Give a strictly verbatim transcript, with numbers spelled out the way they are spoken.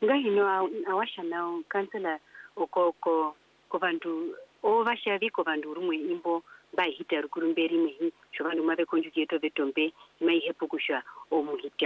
ngahino awasha now kansela okoko kovantu ovashavi kovantu rumwe imbo bahita rukurumberi mehi shovantu mave conjugate vetombe mai hepukusha omuhita